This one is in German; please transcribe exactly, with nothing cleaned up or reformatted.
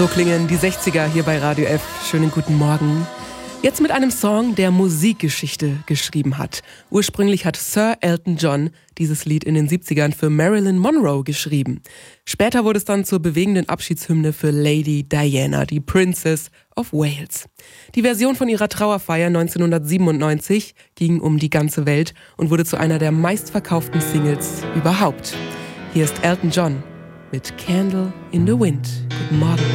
So klingen die sechziger hier bei Radio F. Schönen guten Morgen. Jetzt mit einem Song, der Musikgeschichte geschrieben hat. Ursprünglich hat Sir Elton John dieses Lied in den siebzigern für Marilyn Monroe geschrieben. Später wurde es dann zur bewegenden Abschiedshymne für Lady Diana, die Princess of Wales. Die Version von ihrer Trauerfeier neunzehnhundertsiebenundneunzig ging um die ganze Welt und wurde zu einer der meistverkauften Singles überhaupt. Hier ist Elton John mit Candle in the Wind. Guten Morgen.